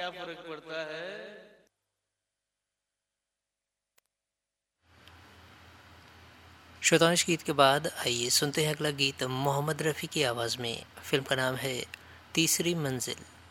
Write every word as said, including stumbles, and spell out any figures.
क्या फर्क पड़ता है। श्रोतांश गीत के बाद आइए सुनते हैं अगला गीत मोहम्मद रफ़ी की आवाज़ में। फिल्म का नाम है तीसरी मंजिल।